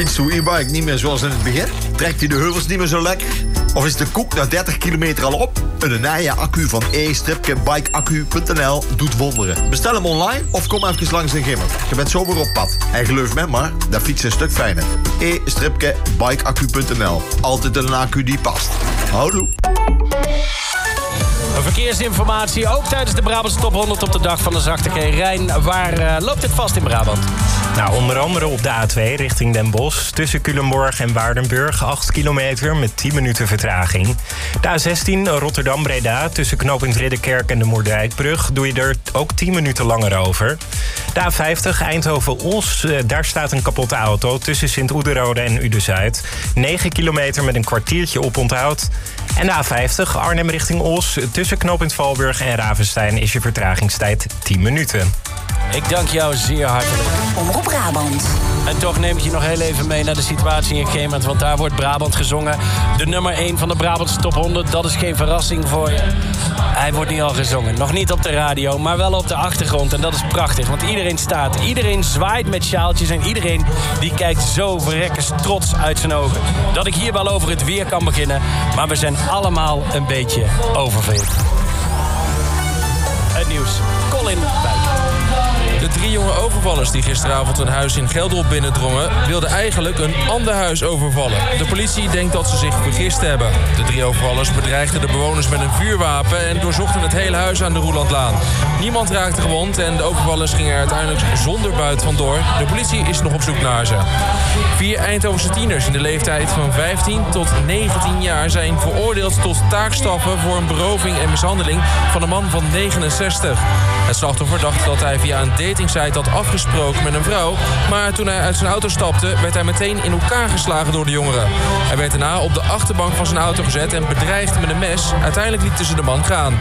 Fietst uw e-bike niet meer zoals in het begin? Trekt hij de heuvels niet meer zo lekker? Of is de koek na 30 kilometer al op? Een nieuwe accu van e-bikeaccu.nl doet wonderen. Bestel hem online of kom even langs in Gimmer. Je bent zo weer op pad. En geloof me maar, dat fietst een stuk fijner. e-bikeaccu.nl. Altijd een accu die past. Houdoe. Verkeersinformatie, ook tijdens de Brabantse Top 100 op de dag van de Zachte G. Rijn, waar loopt het vast in Brabant? Nou, onder andere op de A2 richting Den Bosch. Tussen Culemborg en Waardenburg 8 kilometer met 10 minuten vertraging. De A16 Rotterdam-Breda tussen knooppunt Ridderkerk en de Moerdijkbrug doe je er ook 10 minuten langer over. De A50 Eindhoven-Os, daar staat een kapotte auto tussen Sint-Oederode en Uden-Zuid. 9 kilometer met een kwartiertje oponthoud. En de A50 Arnhem richting Os tussen knooppunt Valburg en Ravenstein is je vertragingstijd 10 minuten. Ik dank jou zeer hartelijk. Omroep Brabant. En toch neem ik je nog heel even mee naar de situatie in Gemert, want daar wordt Brabant gezongen. De nummer 1 van de Brabantse Top 100, dat is geen verrassing voor je. Hij wordt niet al gezongen, nog niet op de radio, maar wel op de achtergrond. En dat is prachtig, want iedereen staat, iedereen zwaait met sjaaltjes en iedereen die kijkt zo verrekkers trots uit zijn ogen. Dat ik hier wel over het weer kan beginnen, maar we zijn allemaal een beetje oververhit. Het nieuws, Colin Wijk. De 3 jonge overvallers die gisteravond een huis in Gelderop binnendrongen wilden eigenlijk een ander huis overvallen. De politie denkt dat ze zich vergist hebben. De 3 overvallers bedreigden de bewoners met een vuurwapen en doorzochten het hele huis aan de Roelandlaan. Niemand raakte gewond en de overvallers gingen er uiteindelijk zonder buit vandoor. De politie is nog op zoek naar ze. 4 Eindhovense tieners in de leeftijd van 15 tot 19 jaar zijn veroordeeld tot taakstraffen voor een beroving en mishandeling van een man van 69. Het slachtoffer dacht dat hij via een datingsite had afgesproken met een vrouw, maar toen hij uit zijn auto stapte werd hij meteen in elkaar geslagen door de jongeren. Hij werd daarna op de achterbank van zijn auto gezet en bedreigd met een mes. Uiteindelijk lieten ze de man gaan.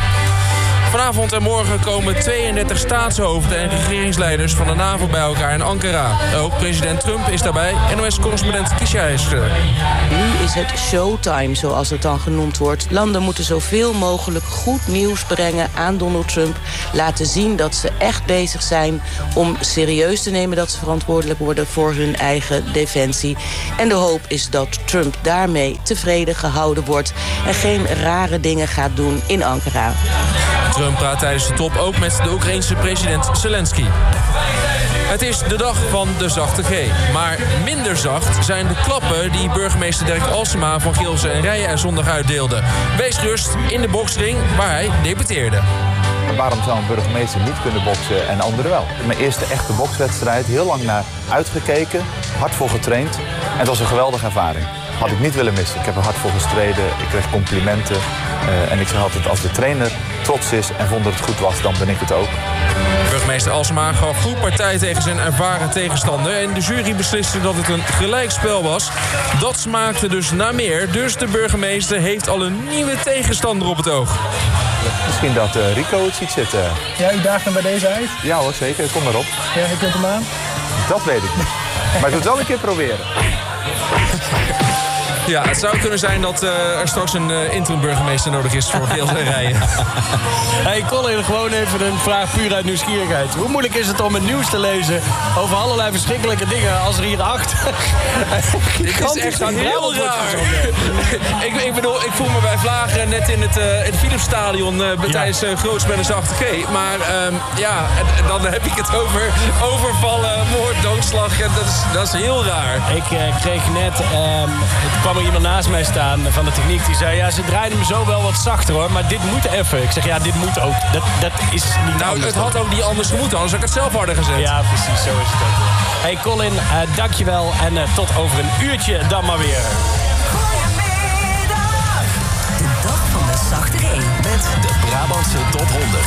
Vanavond en morgen komen 32 staatshoofden en regeringsleiders van de NAVO bij elkaar in Ankara. Ook president Trump is daarbij. NOS-correspondent Kiesja is er. Nu is het showtime, zoals het dan genoemd wordt. Landen moeten zoveel mogelijk goed nieuws brengen aan Donald Trump. Laten zien dat ze echt bezig zijn om serieus te nemen dat ze verantwoordelijk worden voor hun eigen defensie. En de hoop is dat Trump daarmee tevreden gehouden wordt en geen rare dingen gaat doen in Ankara. Trump praat tijdens de top ook met de Oekraïense president Zelensky. Het is de dag van de Zachte G. Maar minder zacht zijn de klappen die burgemeester Dirk Alsema van Gielse en Rijen er zondag uitdeelde. Wees gerust in de boksring waar hij debuteerde. Waarom zou een burgemeester niet kunnen boksen en anderen wel? Mijn eerste echte bokswedstrijd, heel lang naar uitgekeken, hard voor getraind. En het was een geweldige ervaring. Had ik niet willen missen. Ik heb er hard voor gestreden, ik kreeg complimenten. En ik zeg altijd, als de trainer trots is en vond dat het goed was, dan ben ik het ook. Burgemeester Alsema gaf goed partij tegen zijn ervaren tegenstander. En de jury besliste dat het een gelijkspel was. Dat smaakte dus naar meer. Dus de burgemeester heeft al een nieuwe tegenstander op het oog. Misschien dat Rico het ziet zitten. Ja, u daagt hem bij deze uit? Ja hoor, zeker. Kom maar op. Ja, je kunt hem aan? Dat weet ik niet. Maar ik wil het wel een keer proberen. Ja, het zou kunnen zijn dat er straks een interim-burgemeester nodig is voor Gielse en Rijen. Hey Colin, gewoon even een vraag puur uit nieuwsgierigheid. Hoe moeilijk is het om het nieuws te lezen over allerlei verschrikkelijke dingen als er hier achter... Dit is echt heel raar. Ik bedoel, ik voel me bij Vlagen net in het Philipsstadion tijdens groots met een Zachte G. Maar ja, dan heb ik het over overvallen, moord, doodslag. En dat is heel raar. Ik kreeg net... Het kwam er iemand naast mij staan van de techniek. Die zei, ja, ze draaiden hem zo wel wat zachter hoor. Maar dit moet even. Ik zeg, ja, dit moet ook. Dat is niet nou, anders. Het had ook niet anders moeten. Anders had ik het zelf harder gezet. Ja, precies. Zo is het ook. Hey Colin, dankjewel. En tot over een uurtje dan maar weer. Goedemiddag. De dag van de Zachte G. Met de Brabantse Top 100.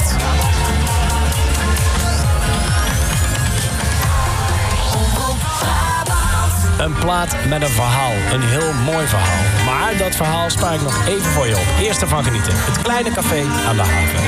Een plaat met een verhaal. Een heel mooi verhaal. Maar dat verhaal spaar ik nog even voor je op. Eerst ervan genieten. Het kleine café aan de haven.